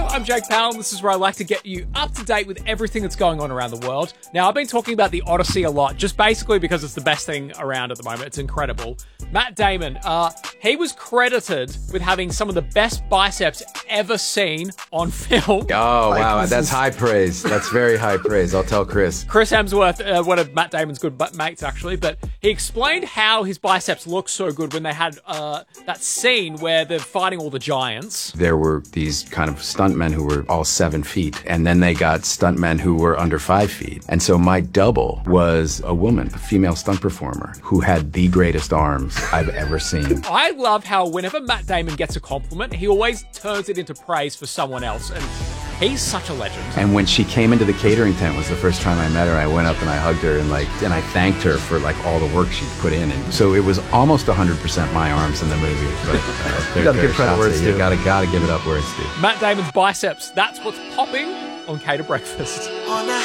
I'm Jake Powell, and this is where I like to get you up to date with everything that's going on around the world. Now, I've been talking about the Odyssey a lot, just basically because it's the best thing around at the moment. It's incredible. Matt Damon, he was credited with having some of the best biceps ever seen on film. Oh, wow. That's high praise. That's very high praise. I'll tell Chris. Chris Hemsworth, one of Matt Damon's good mates, actually, but he explained how his biceps look so good when they had that scene where they're fighting all the giants. There were these kind of stuntmen who were all 7 feet, and then they got stuntmen who were under 5 feet. And so my double was a woman, a female stunt performer, who had the greatest arms I've ever seen. I love how whenever Matt Damon gets a compliment, he always turns it into praise for someone else, and he's such a legend. And when she came into the catering tent was the first time I met her. I went up and I hugged her and I thanked her for all the work she'd put in. And so it was almost 100% my arms in the movie. But you gotta give credit where it's due. You gotta give it up where it's due. Matt Damon's biceps, that's what's popping on Cater Breakfast.